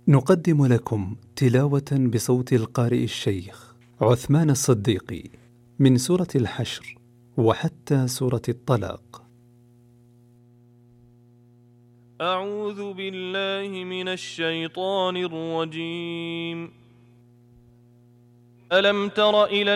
نقدم لكم تلاوة بصوت القارئ الشيخ عثمان الصديقي من سورة الحشر وحتى سورة الطلاق. أعوذ بالله من الشيطان الرجيم. ألم تر إلى